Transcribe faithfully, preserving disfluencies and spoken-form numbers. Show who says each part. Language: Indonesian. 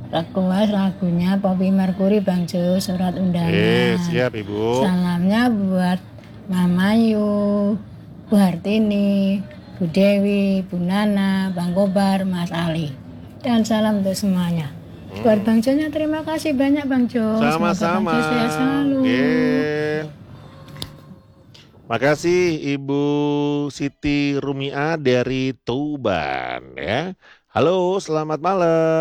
Speaker 1: request lagunya Poppy Mercury Bang Jo, surat undangan.
Speaker 2: Eh, siap Ibu.
Speaker 1: Salamnya buat Mama Yu, Bu Hartini, Bu Dewi, Bu Nana, Bang Kobar, Mas Ali. Dan salam untuk semuanya.
Speaker 2: Hmm.
Speaker 1: Buat Bang Jo-nya terima kasih banyak Bang Jo.
Speaker 2: Sama-sama.
Speaker 1: Semoga Bang Jo sehat selalu.
Speaker 2: Nggih. Makasih Ibu Siti Rumia dari Tuban ya. Halo, selamat malam.